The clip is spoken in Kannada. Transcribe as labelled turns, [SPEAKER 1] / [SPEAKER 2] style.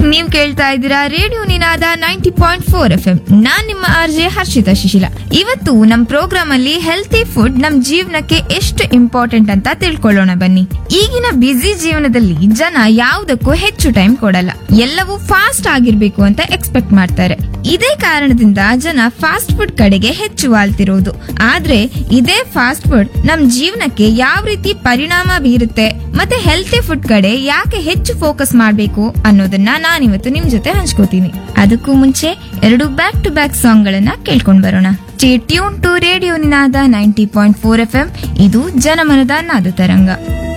[SPEAKER 1] ನೀವ್ ಕೇಳ್ತಾ ಇದ್ದೀರಾ ರೇಡಿಯೋ ನಿನಾದ 90.4 FM. ನಾನ್ ನಿಮ್ಮ ಆರ್ಜೆ ಹರ್ಷಿತಾ ಶಿಶಿಲ. ಇವತ್ತು ನಮ್ ಪ್ರೋಗ್ರಾಮ್ ಅಲ್ಲಿ ಹೆಲ್ತಿ ಫುಡ್ ನಮ್ ಜೀವನಕ್ಕೆ ಎಷ್ಟು ಇಂಪಾರ್ಟೆಂಟ್ ಅಂತ ತಿಳ್ಕೊಳ್ಳೋಣ ಬನ್ನಿ. ಈಗಿನ ಬ್ಯುಸಿ ಜೀವನದಲ್ಲಿ ಜನ ಯಾವುದಕ್ಕೂ ಹೆಚ್ಚು ಟೈಮ್ ಕೊಡಲ್ಲ. ಎಲ್ಲವೂ ಫಾಸ್ಟ್ ಆಗಿರ್ಬೇಕು ಅಂತ ಎಕ್ಸ್ಪೆಕ್ಟ್ ಮಾಡ್ತಾರೆ. ಇದೇ ಕಾರಣದಿಂದ ಜನ ಫಾಸ್ಟ್ ಫುಡ್ ಕಡೆಗೆ ಹೆಚ್ಚು ವಾಲ್ತಿರೋದು. ಆದ್ರೆ ಇದೇ ಫಾಸ್ಟ್ ಫುಡ್ ನಮ್ ಜೀವನಕ್ಕೆ ಯಾವ ರೀತಿ ಪರಿಣಾಮ ಬೀರುತ್ತೆ ಮತ್ತೆ ಹೆಲ್ತಿ ಫುಡ್ ಕಡೆ ಯಾಕೆ ಹೆಚ್ಚು ಫೋಕಸ್ ಮಾಡ್ಬೇಕು ಅನ್ನೋದನ್ನ ನಾನಿವತ್ತು ನಿಮ್ ಜೊತೆ ಹಂಚ್ಕೋತೀನಿ. ಅದಕ್ಕೂ ಮುಂಚೆ 2 ಬ್ಯಾಕ್ ಟು ಬ್ಯಾಕ್ ಸಾಂಗ್ ಗಳನ್ನ ಕೇಳ್ಕೊಂಡ್ ಬರೋಣ. Stay tune to radio Ninada 90.4 FM. ಇದು ಜನಮನದ ನಾದ ತರಂಗ.